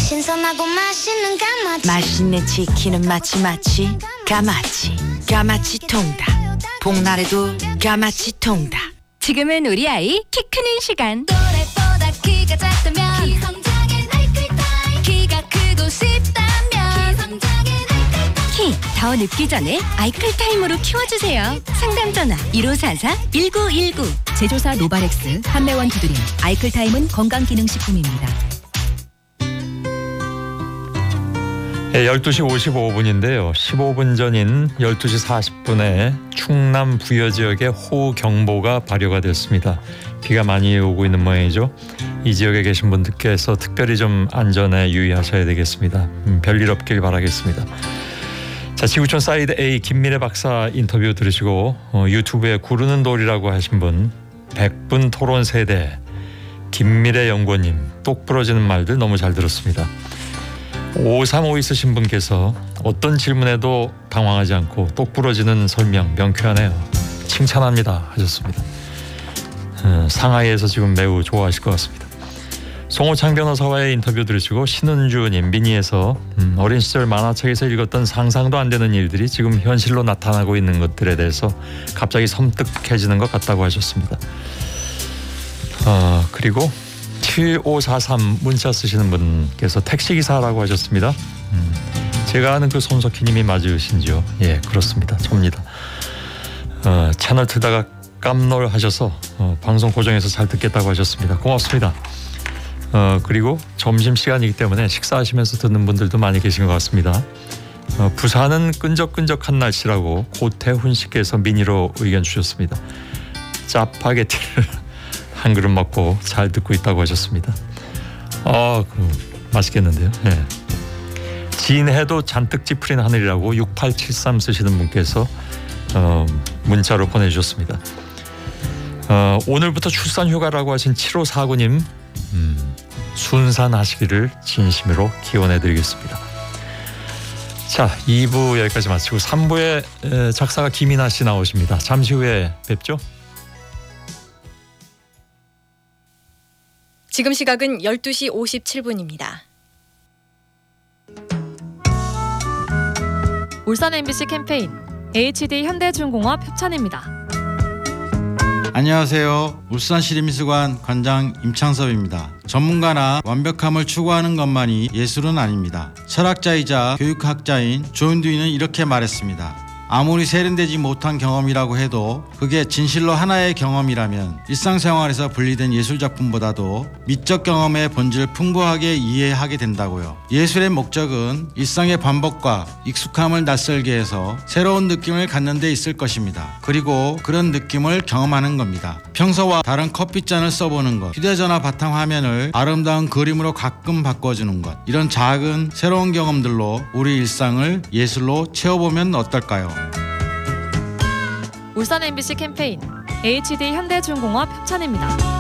신선하고 맛있는 까마치. 맛있는 치킨은 마치 까마치 통닭. 복날에도 까마치 통닭. 지금은 우리 아이 키 크는 시간. 또래보다 키가 작다면 기성장애 아이클타임. 키가 크고 싶다면 기성장애 아이클타임. 키 더 늦기 전에 아이클타임으로 키워주세요. 상담 전화 1544-1919. 제조사 노바렉스, 판매원 두드림, 아이클타임은 건강기능식품입니다. 12시 55분인데요. 15분 전인 12시 40분에 충남 부여 지역에 호우경보가 발효가 됐습니다. 비가 많이 오고 있는 모양이죠. 이 지역에 계신 분들께서 특별히 좀 안전에 유의하셔야 되겠습니다. 별일 없길 바라겠습니다. 자, 지구촌 사이드 A 김미래 박사 인터뷰 들으시고 유튜브에 구르는 돌이라고 하신 분 100분 토론 세대 김미래 연구원님 똑 부러지는 말들 너무 잘 들었습니다. 535 있으신 분께서 어떤 질문에도 당황하지 않고 똑 부러지는 설명 명쾌하네요. 칭찬합니다 하셨습니다. 상하이에서 지금 매우 좋아하실 것 같습니다. 송호창 변호사와의 인터뷰 들으시고 신은주님 미니에서 어린 시절 만화책에서 읽었던 상상도 안 되는 일들이 지금 현실로 나타나고 있는 것들에 대해서 갑자기 섬뜩해지는 것 같다고 하셨습니다. 그리고 7543 문자 쓰시는 분께서 택시기사라고 하셨습니다. 제가 아는 그 손석희님이 맞으신지요? 예, 그렇습니다. 접니다. 채널 틀다가 깜놀하셔서 방송 고정해서 잘 듣겠다고 하셨습니다. 고맙습니다. 그리고 점심시간이기 때문에 식사하시면서 듣는 분들도 많이 계신 것 같습니다. 부산은 끈적끈적한 날씨라고 고태훈 씨께서 미니로 의견 주셨습니다. 짜파게티를 한 그릇 먹고 잘 듣고 있다고 하셨습니다. 맛있겠는데요. 네. 진해도 잔뜩 찌푸린 하늘이라고 6873 쓰시는 분께서 문자로 보내주셨습니다. 오늘부터 출산휴가라고 하신 7549님 순산하시기를 진심으로 기원해드리겠습니다. 자, 2부 여기까지 마치고 3부에 작사가 김이나 씨 나오십니다. 잠시 후에 뵙죠. 지금 시각은 12시 57분입니다. 울산 MBC 캠페인 HD 현대중공업 협찬입니다. 안녕하세요. 울산시립미술관 관장 임창섭입니다. 전문가나 완벽함을 추구하는 것만이 예술은 아닙니다. 철학자이자 교육학자인 조은두이는 이렇게 말했습니다. 아무리 세련되지 못한 경험이라고 해도 그게 진실로 하나의 경험이라면 일상생활에서 분리된 예술작품보다도 미적 경험의 본질을 풍부하게 이해하게 된다고요. 예술의 목적은 일상의 반복과 익숙함을 낯설게 해서 새로운 느낌을 갖는 데 있을 것입니다. 그리고 그런 느낌을 경험하는 겁니다. 평소와 다른 커피잔을 써보는 것, 휴대전화 바탕화면을 아름다운 그림으로 가끔 바꿔주는 것, 이런 작은 새로운 경험들로 우리 일상을 예술로 채워보면 어떨까요? 울산 MBC 캠페인 HD 현대중공업 협찬입니다.